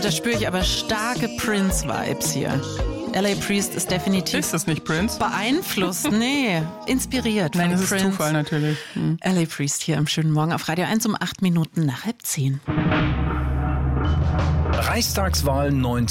Da spüre ich aber starke Prince-Vibes hier. L.A. Priest ist definitiv... Ist das nicht Prince? Beeinflusst, nee, inspiriert von Nein, das Prince. ist Zufall natürlich. L.A. Priest hier am schönen Morgen auf Radio 1 um 8 Minuten nach 9:30. Reichstagswahl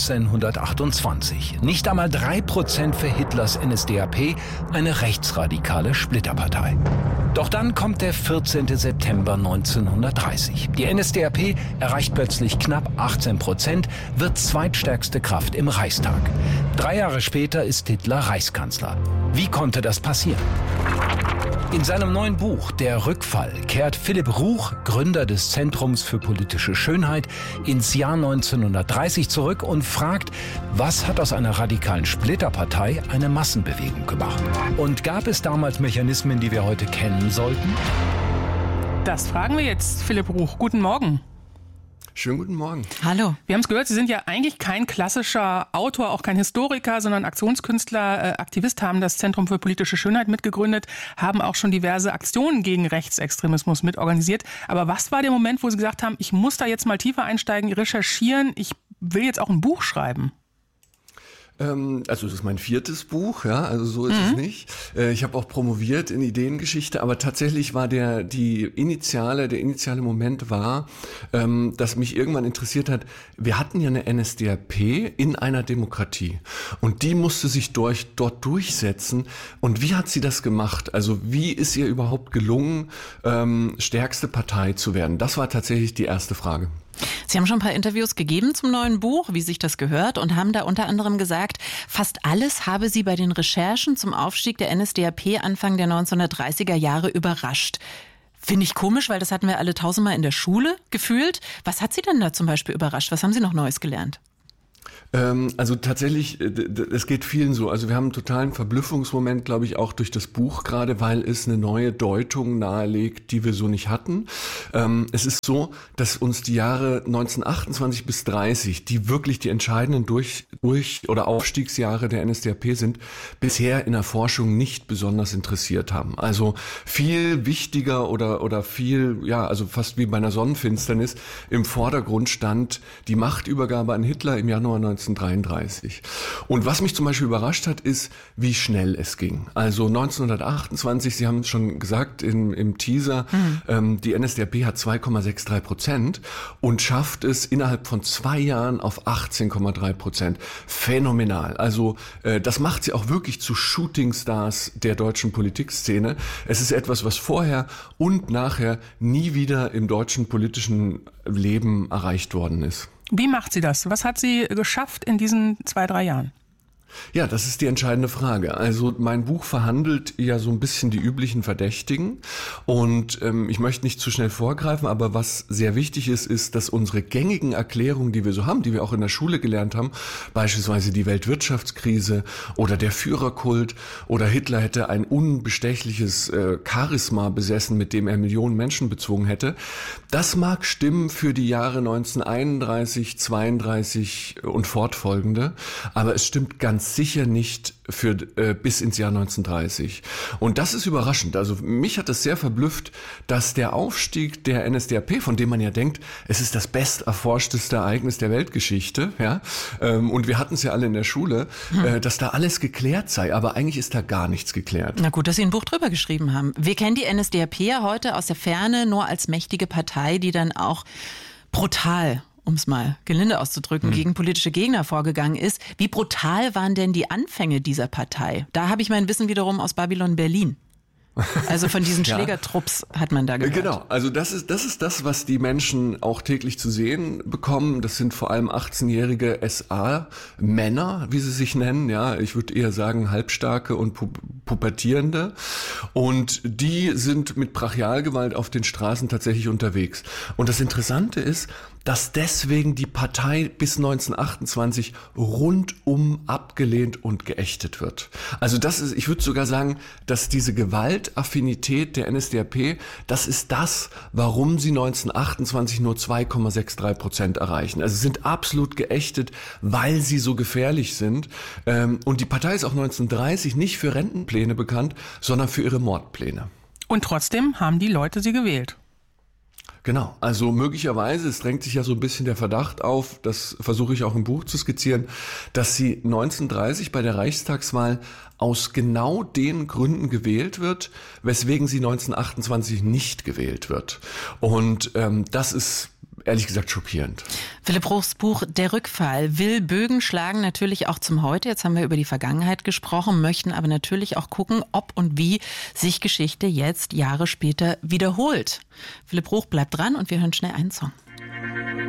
1928. Nicht einmal 3% für Hitlers NSDAP, eine rechtsradikale Splitterpartei. Doch dann kommt der 14. September 1930. Die NSDAP erreicht plötzlich knapp 18%, wird zweitstärkste Kraft im Reichstag. 3 Jahre später ist Hitler Reichskanzler. Wie konnte das passieren? In seinem neuen Buch Der Rückfall kehrt Philipp Ruch, Gründer des Zentrums für politische Schönheit, ins Jahr 1930 zurück und fragt, was hat aus einer radikalen Splitterpartei eine Massenbewegung gemacht? Und gab es damals Mechanismen, die wir heute kennen sollten? Das fragen wir jetzt Philipp Ruch. Guten Morgen. Schönen guten Morgen. Hallo. Wir haben es gehört, Sie sind ja eigentlich kein klassischer Autor, auch kein Historiker, sondern Aktionskünstler, Aktivist, haben das Zentrum für politische Schönheit mitgegründet, haben auch schon diverse Aktionen gegen Rechtsextremismus mitorganisiert. Aber was war der Moment, wo Sie gesagt haben, ich muss da jetzt mal tiefer einsteigen, recherchieren, ich will jetzt auch ein Buch schreiben? Also das ist mein 4. Buch, ja, also so ist es nicht. Ich habe auch promoviert in Ideengeschichte, aber tatsächlich war der initiale Moment war, dass mich irgendwann interessiert hat, wir hatten ja eine NSDAP in einer Demokratie und die musste sich dort durchsetzen. Und wie hat sie das gemacht? Also wie ist ihr überhaupt gelungen, stärkste Partei zu werden? Das war tatsächlich die erste Frage. Sie haben schon ein paar Interviews gegeben zum neuen Buch, wie sich das gehört, und haben da unter anderem gesagt, fast alles habe Sie bei den Recherchen zum Aufstieg der NSDAP Anfang der 1930er Jahre überrascht. Finde ich komisch, weil das hatten wir alle tausendmal in der Schule gefühlt. Was hat Sie denn da zum Beispiel überrascht? Was haben Sie noch Neues gelernt? Also tatsächlich, es geht vielen so. Also wir haben einen totalen Verblüffungsmoment, glaube ich, auch durch das Buch gerade, weil es eine neue Deutung nahelegt, die wir so nicht hatten. Es ist so, dass uns die Jahre 1928 bis 30, die wirklich die entscheidenden oder Aufstiegsjahre der NSDAP sind, bisher in der Forschung nicht besonders interessiert haben. Also viel wichtiger oder viel, ja, also fast wie bei einer Sonnenfinsternis im Vordergrund stand die Machtübergabe an Hitler im Januar 1933. Und was mich zum Beispiel überrascht hat, ist, wie schnell es ging. Also 1928, Sie haben es schon gesagt im Teaser, die NSDAP hat 2,63% und schafft es innerhalb von 2 Jahren auf 18,3%. Phänomenal. Also das macht sie auch wirklich zu Shootingstars der deutschen Politikszene. Es ist etwas, was vorher und nachher nie wieder im deutschen politischen Leben erreicht worden ist. Wie macht sie das? Was hat sie geschafft in diesen 2-3 Jahren? Ja, das ist die entscheidende Frage. Also mein Buch verhandelt ja so ein bisschen die üblichen Verdächtigen und ich möchte nicht zu schnell vorgreifen, aber was sehr wichtig ist, ist, dass unsere gängigen Erklärungen, die wir so haben, die wir auch in der Schule gelernt haben, beispielsweise die Weltwirtschaftskrise oder der Führerkult oder Hitler hätte ein unbestechliches Charisma besessen, mit dem er Millionen Menschen bezwungen hätte, das mag stimmen für die Jahre 1931, 32 und fortfolgende, aber es stimmt ganz sicher nicht für bis ins Jahr 1930. Und das ist überraschend. Also mich hat es sehr verblüfft, dass der Aufstieg der NSDAP, von dem man ja denkt, es ist das besterforschteste Ereignis der Weltgeschichte, ja, und wir hatten es ja alle in der Schule, dass da alles geklärt sei. Aber eigentlich ist da gar nichts geklärt. Na gut, dass Sie ein Buch drüber geschrieben haben. Wir kennen die NSDAP ja heute aus der Ferne nur als mächtige Partei, die dann auch brutal, um es mal gelinde auszudrücken, gegen politische Gegner vorgegangen ist. Wie brutal waren denn die Anfänge dieser Partei? Da habe ich mein Wissen wiederum aus Babylon Berlin. Also von diesen Schlägertrupps hat man da gehört. Genau, also das ist das, was die Menschen auch täglich zu sehen bekommen. Das sind vor allem 18-jährige SA-Männer, wie sie sich nennen. Ja, ich würde eher sagen Halbstarke und Pubertierende. Und die sind mit Brachialgewalt auf den Straßen tatsächlich unterwegs. Und das Interessante ist, dass deswegen die Partei bis 1928 rundum abgelehnt und geächtet wird. Also das ist, ich würde sogar sagen, dass diese Gewaltaffinität der NSDAP, das ist das, warum sie 1928 nur 2,63% erreichen. Also sie sind absolut geächtet, weil sie so gefährlich sind. Und die Partei ist auch 1930 nicht für Rentenpläne bekannt, sondern für ihre Mordpläne. Und trotzdem haben die Leute sie gewählt. Genau, also möglicherweise, es drängt sich ja so ein bisschen der Verdacht auf, das versuche ich auch im Buch zu skizzieren, dass sie 1930 bei der Reichstagswahl aus genau den Gründen gewählt wird, weswegen sie 1928 nicht gewählt wird. Und das ist ehrlich gesagt schockierend. Philipp Bruchs Buch Der Rückfall will Bögen schlagen, natürlich auch zum Heute. Jetzt haben wir über die Vergangenheit gesprochen, möchten aber natürlich auch gucken, ob und wie sich Geschichte jetzt Jahre später wiederholt. Philipp Bruch bleibt dran und wir hören schnell einen Song.